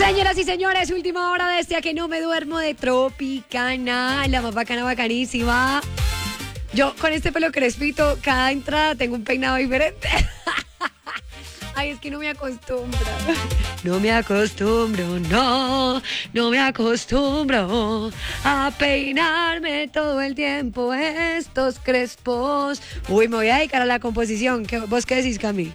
Señoras y señores, última hora de este A que no me duermo de Tropicana, la más bacana, bacanísima. Yo con este pelo crespito, cada entrada tengo un peinado diferente. Ay, es que no me acostumbro. No me acostumbro, no me acostumbro a peinarme todo el tiempo estos crespos. Uy, me voy a dedicar a la composición. ¿Vos qué decís, Cami?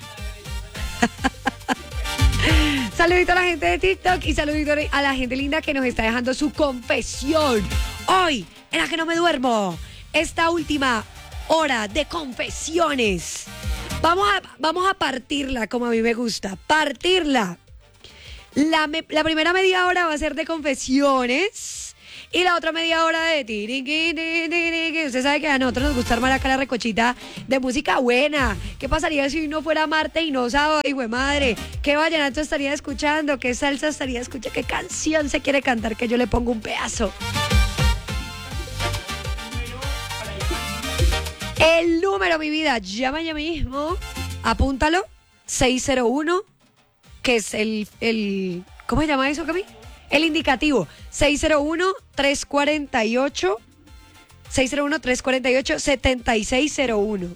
Saludito a la gente de TikTok y saludito a la gente linda que nos está dejando su confesión. Hoy, en La que no me duermo, esta última hora de confesiones. Vamos a partirla como a mí me gusta. Partirla. La primera media hora va a ser de confesiones y la otra media hora de tiriqui, tiriqui. Usted sabe que a nosotros nos gusta armar acá la recochita de música buena. ¿Qué pasaría si no fuera Marte y no sábado? ¡Hijo de madre! ¿Qué vallenato estaría escuchando? ¿Qué salsa estaría escuchando? ¿Qué canción se quiere cantar que yo le pongo un pedazo? El número, mi vida, llama ya mismo, apúntalo, 601, que es el ¿cómo se llama eso, Cami? El indicativo, 601-348, 601-348-7601,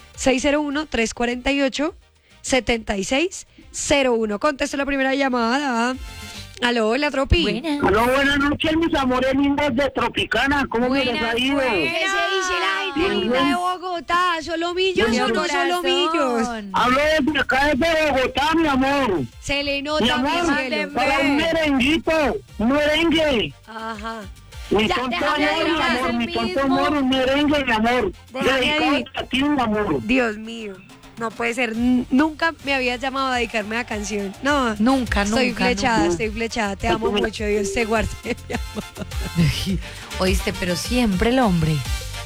601-348-7601. Contesto la primera llamada. Aló, hola, Tropi. Buenas. Aló, buenas noches, mis amores lindos de Tropicana. ¿Cómo me les ha ido? ¿Qué se dice la gente linda de Bogotá? ¿Solomillos o no solomillos? Hablo desde acá desde Bogotá, mi amor. Se le Mi nota, mi amor, cielo. para un merenguito, un merengue. Ajá. Mi Ya, tonto déjame amor, mi adivinar amor, el mi tonto mismo. amor, un merengue, mi amor. Déjame Dedicado adivinar. a ti, mi amor. Dios mío, no puede ser. Nunca me habías llamado a dedicarme a canción. No, Nunca, estoy nunca. flechada, nunca. estoy flechada. Te amo mucho, Dios te guarde, mi amor. Oíste, pero siempre el hombre.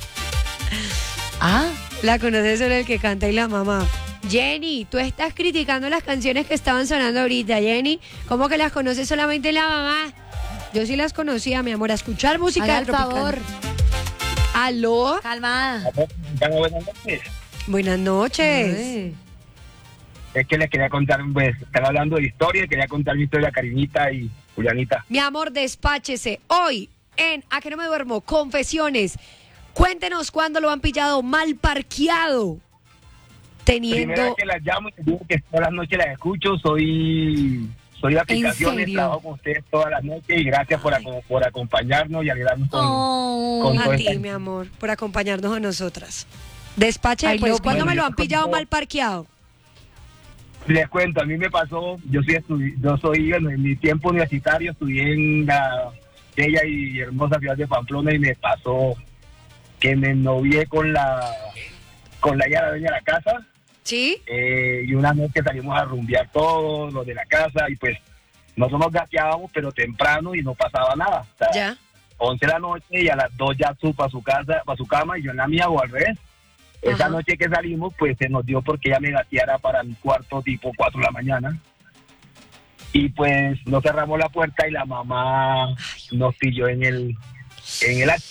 Ah, La conoces solo el que canta y la mamá. Jenny, tú estás criticando las canciones que estaban sonando ahorita, Jenny. ¿Cómo que las conoces solamente la mamá? Yo sí las conocía, mi amor, a escuchar música haga de el Tropicana. favor. Aló, Calmada. Buenas noches. buenas noches. Ay. Es que les quería contar, pues, están hablando de historia, quería contar mi historia a Karinita y Julianita. Mi amor, despáchese. Hoy, en A que no me duermo, confesiones. Cuéntenos cuándo lo han pillado mal parqueado. Primera Teniendo... vez que las llamo y les digo que todas las noches las escucho, soy de aplicaciones, serio? trabajo con ustedes todas las noches y gracias por acompañarnos y alegrarnos Oh. con A todo ti, mi amor, por acompañarnos a nosotras. Despache, Ay, pues, loco. ¿cuándo me lo han Bueno, pillado mal parqueado? Les cuento, a mí me pasó, yo soy en mi tiempo universitario, estudié en la bella y hermosa ciudad de Pamplona y me pasó que me novié con la hija de la dueña de la casa. ¿Sí? Y una noche salimos a rumbear todos los de la casa y pues nosotros nos gateábamos pero temprano y no pasaba nada. O sea, Ya. 11 de la noche y a las 2 ya supo a su casa, a su cama y yo en la mía o al revés. Esa Ajá. noche que salimos pues se nos dio porque ella me gateara para mi cuarto tipo 4 de la mañana. Y pues no cerramos la puerta y la mamá nos pilló en el acto.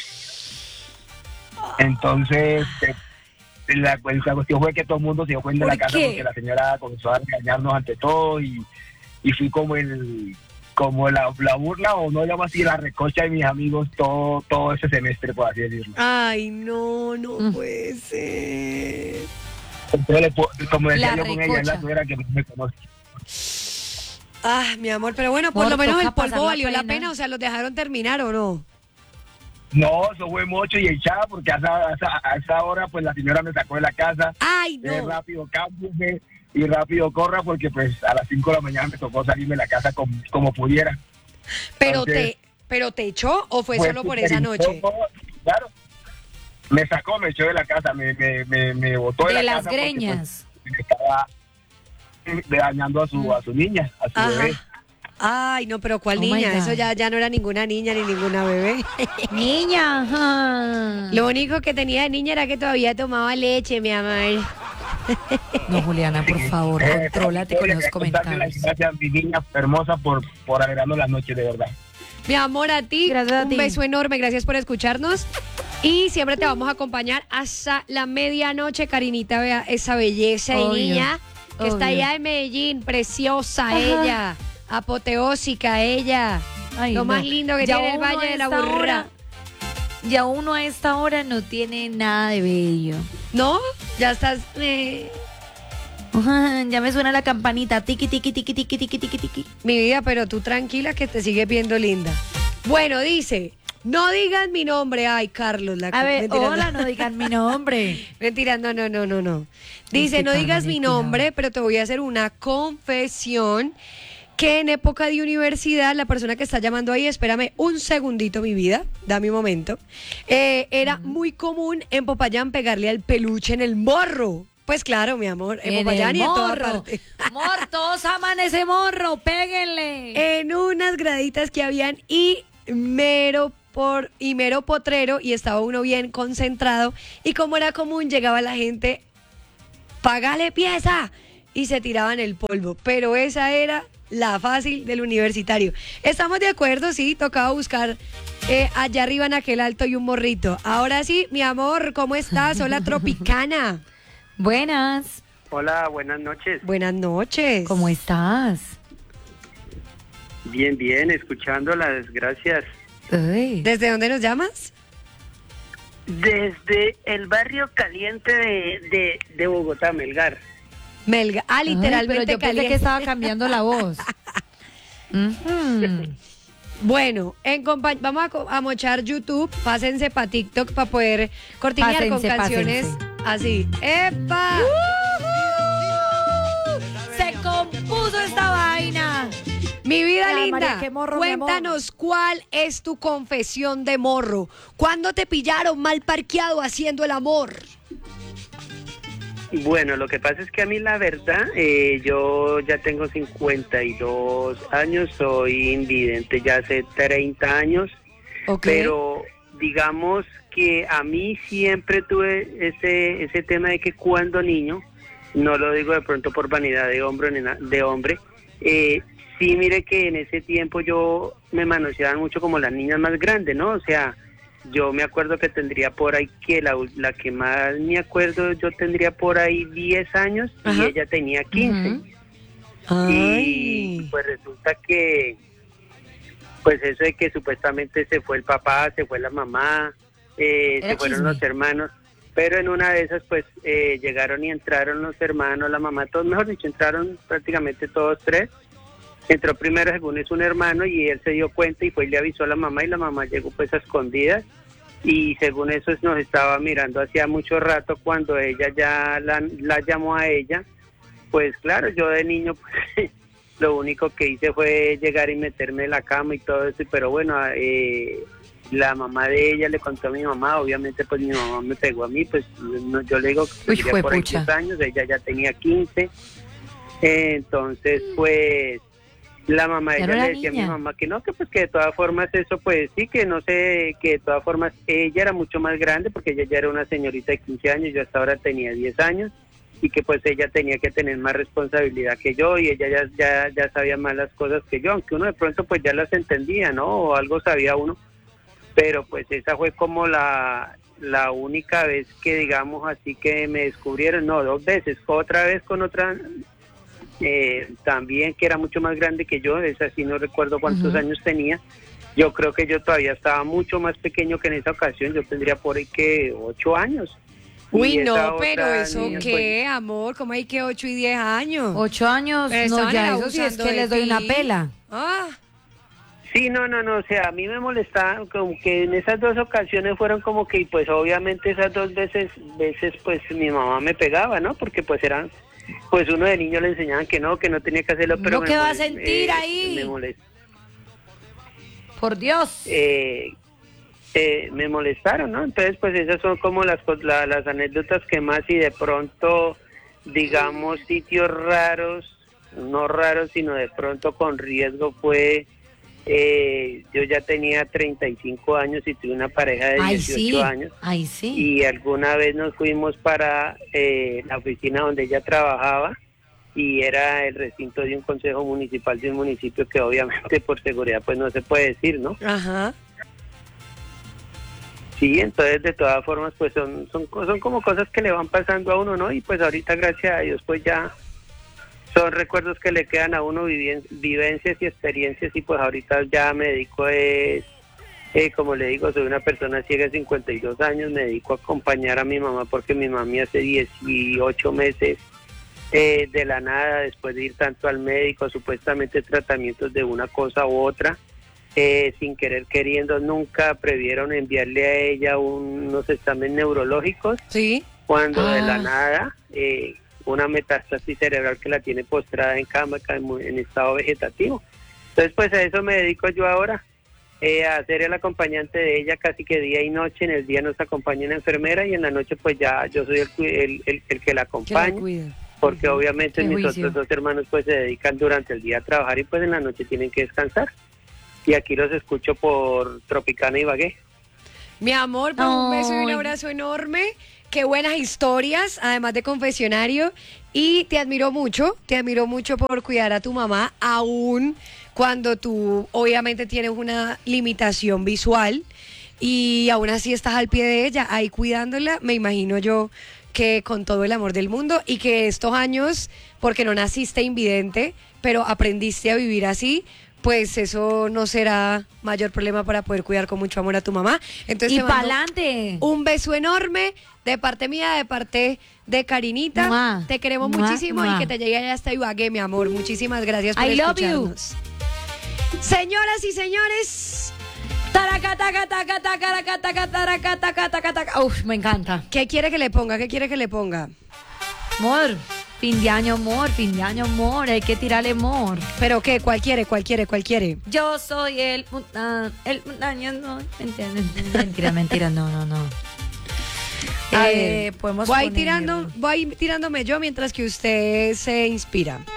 Entonces la cuestión fue que todo el mundo se dio cuenta de la ¿Por casa qué? porque la señora comenzó a regañarnos ante todo y fui como la burla o no llamo así la recocha de mis amigos todo ese semestre, por así decirlo. Ay, no puede ser. Entonces, como decía La yo con ella, es la recocha. suegra que más me conoce. Ah, mi amor, pero bueno, por Amor, lo menos toca el polvo pasar la valió la pena. pena, o sea, ¿los dejaron terminar o no? No, eso fue mocho y echada porque a esa hora pues la señora me sacó de la casa. Ay, no. Rápido cámbiese y rápido corra porque pues a las 5 de la mañana me tocó salirme de la casa como pudiera. Pero Entonces, te echó o fue solo por esa noche? Claro. Me echó de la casa, me botó de De la las casa porque, greñas. pues, me estaba dañando a su niña, a su Ajá. bebé. Ay, no, pero ¿cuál Oh my niña? God. Eso ya no era ninguna niña ni ninguna bebé. Niña. Ajá. Lo único que tenía de niña era que todavía tomaba leche, mi amor. No, Juliana, por favor, contrólate con esos comentarios. Gracias, mi niña hermosa, por alegrarnos las noches, de verdad. Mi amor, a ti, Gracias a un ti. beso enorme, gracias por escucharnos. Y siempre te vamos a acompañar hasta la medianoche, Karinita, vea esa belleza de Obvio, niña que está obvio. allá en Medellín, preciosa ella. Apoteósica ella. Ay, Lo no. más lindo que Ya tiene el uno Valle a de la esta Aburrá. hora- Ya uno a esta hora no tiene nada de bello. ¿No? Ya estás... Ya me suena la campanita. Tiki, tiki, tiki, tiki, tiki, tiki, tiki. Mi vida, pero tú tranquila que te sigues viendo linda. Bueno, dice, no digas mi nombre. Ay, Carlos. A ver, mentira, hola, no digan mi nombre. Mentira, no. Dice, Este no digas Carlos, mi cuidado. nombre, pero te voy a hacer una confesión que en época de universidad, la persona que está llamando ahí, espérame un segundito, mi vida, dame un momento, era muy común en Popayán pegarle al peluche en el morro. Pues claro, mi amor, en Popayán y en toda parte. Morro, todos aman ese morro, péguenle. En unas graditas que habían y mero potrero y estaba uno bien concentrado y como era común llegaba la gente, págale pieza y se tiraban el polvo, pero esa era la fácil del universitario. Estamos de acuerdo, sí, tocaba buscar allá arriba en aquel alto y un morrito. Ahora sí, mi amor, ¿cómo estás? Hola, Tropicana. Buenas. Hola, buenas noches. Buenas noches. ¿Cómo estás? Bien, bien, escuchándolas, gracias. Ay. ¿Desde dónde nos llamas? Desde el barrio caliente de Bogotá, Melgar. Melga. Ah, Ay, literalmente pero yo pensé caliente. que estaba cambiando la voz. Ujú. Bueno, vamos a mochar YouTube, pásense para TikTok para poder cortinear con Pásense, canciones así. ¡Epa! Se compuso esta vaina. Mi vida Ay, linda, María, qué morro, mi amor. cuéntanos cuál es tu confesión de morro. ¿Cuándo te pillaron mal parqueado haciendo el amor? Bueno, lo que pasa es que a mí la verdad, yo ya tengo 52 años, soy invidente ya hace 30 años, Ok. pero digamos que a mí siempre tuve ese tema de que cuando niño, no lo digo de pronto por vanidad de hombre, sí, mire que en ese tiempo yo me manoseaban mucho como las niñas más grandes, ¿no? O sea, yo me acuerdo que tendría por ahí que la que más me acuerdo, yo tendría por ahí 10 años y Ajá. ella tenía 15. Ujú. Y Ay. pues resulta que, pues eso de que supuestamente se fue el papá, se fue la mamá, se Era fueron chisme. los hermanos, pero en una de esas pues llegaron y entraron los hermanos, la mamá, todos, mejor dicho, entraron prácticamente todos tres. Entró primero, según es un hermano, y él se dio cuenta y fue y le avisó a la mamá, y la mamá llegó pues a escondidas, y según eso nos estaba mirando hacía mucho rato. Cuando ella ya la llamó a ella, pues claro, yo de niño pues lo único que hice fue llegar y meterme en la cama y todo eso, pero bueno, la mamá de ella le contó a mi mamá, obviamente pues mi mamá me pegó a mí, pues yo le digo que Uy, tenía por ahí juepucha. 10 años, ella ya tenía 15, entonces pues la mamá de Ya ella no era le decía a mi niña. mamá que no, que pues que de todas formas eso pues sí, que no sé, que de todas formas ella era mucho más grande porque ella ya era una señorita de 15 años, yo hasta ahora tenía 10 años, y que pues ella tenía que tener más responsabilidad que yo, y ella ya sabía más las cosas que yo, aunque uno de pronto pues ya las entendía, ¿no? O algo sabía uno, pero pues esa fue como la única vez que digamos así que me descubrieron, no, 2 veces, otra vez con otra también que era mucho más grande que yo, esa sí no recuerdo cuántos Ujú. años tenía. Yo creo que yo todavía estaba mucho más pequeño que en esa ocasión, yo tendría por ahí que 8 años. Uy, Y esa no, pero otra eso niña, qué, amor, como hay que 8 y 10 años. 8 años, Pero no, estaban ya era eso sí es abusando que de les doy una ti. pela. Ah, Sí, no, o sea, a mí me molestaba como que en esas 2 ocasiones fueron como que, pues obviamente esas 2 veces pues mi mamá me pegaba, ¿no? Porque pues eran, pues uno de niño le enseñaban que no tenía que hacerlo, pero No, ¿qué va a sentir ahí? me molestó. Por Dios. Me molestaron, ¿no? Entonces, pues esas son como las anécdotas que más, y de pronto, digamos, sitios raros, no raros, sino de pronto con riesgo fue, yo ya tenía 35 años y tuve una pareja de 18 años, Ay, sí. y alguna vez nos fuimos para la oficina donde ella trabajaba, y era el recinto de un consejo municipal de un municipio que obviamente por seguridad pues no se puede decir, ¿no? ajá. Sí, entonces de todas formas pues son como cosas que le van pasando a uno, ¿no? Y pues ahorita gracias a Dios pues ya son recuerdos que le quedan a uno, vivencias y experiencias, y pues ahorita ya me dedico como le digo, soy una persona ciega de 52 años, me dedico a acompañar a mi mamá porque mi mami hace 18 meses de la nada, después de ir tanto al médico, supuestamente tratamientos de una cosa u otra, sin querer queriendo, nunca previeron enviarle a ella unos exámenes neurológicos, Sí. cuando de la nada una metástasis cerebral que la tiene postrada en cama, en estado vegetativo. Entonces pues a eso me dedico yo ahora, a ser el acompañante de ella casi que día y noche. En el día nos acompaña una enfermera y en la noche pues ya yo soy el que la acompaña, porque obviamente mis otros dos hermanos pues se dedican durante el día a trabajar y pues en la noche tienen que descansar. Y aquí los escucho por Tropicana y Ibagué. Mi amor, pues un beso y un abrazo enorme. Qué buenas historias, además de confesionario. Y te admiro mucho por cuidar a tu mamá, aún cuando tú obviamente tienes una limitación visual y aún así estás al pie de ella, ahí cuidándola. Me imagino yo que con todo el amor del mundo, y que estos años, porque no naciste invidente, pero aprendiste a vivir así, pues eso no será mayor problema para poder cuidar con mucho amor a tu mamá. Entonces, y pa'lante. Un beso enorme de parte mía, de parte de Karinita. Mua. Te queremos Mua, muchísimo mua. y que te llegue allá hasta Ibagué, mi amor. Muchísimas gracias por I love you. escucharnos. Señoras y señores, Uf, me encanta. ¿qué quiere que le ponga? ¿Qué quiere que le ponga? Amor, fin de año, amor, hay que tirarle amor. ¿Pero qué? ¿Cuál quiere? ¿Cuál quiere? ¿Cuál quiere? Yo soy el montaño, no, mentira, no. A ver, Podemos voy poner- tirándome yo mientras que usted se inspira.